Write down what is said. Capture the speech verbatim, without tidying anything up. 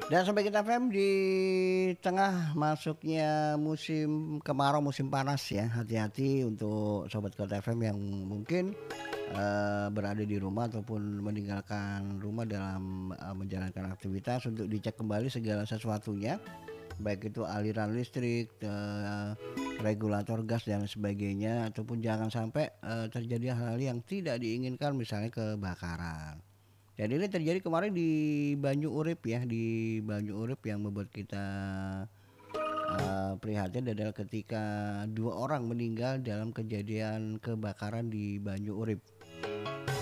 Dan Sobat Kita F M di tengah masuknya musim kemarau, musim panas ya. Hati-hati untuk Sobat Kita F M yang mungkin eh, berada di rumah ataupun meninggalkan rumah dalam eh, menjalankan aktivitas untuk dicek kembali segala sesuatunya. Baik itu aliran listrik, eh, regulator gas dan sebagainya ataupun jangan sampai eh, terjadi hal-hal yang tidak diinginkan misalnya kebakaran. Dan ini terjadi kemarin di Banyu Urip ya, di Banyu Urip yang membuat kita eh, prihatin adalah ketika dua orang meninggal dalam kejadian kebakaran di Banyu Urip.